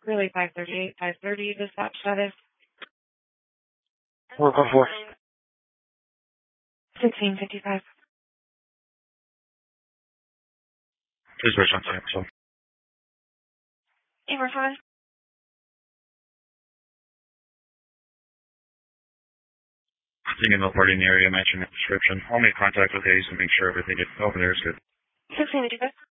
Really 538, 530, dispatch status. 444. 1655. Please wait on time, so. Amplify. Seeing no party in the area matching the description. I'll make contact with Hayes and make sure everything over there is good. 1655.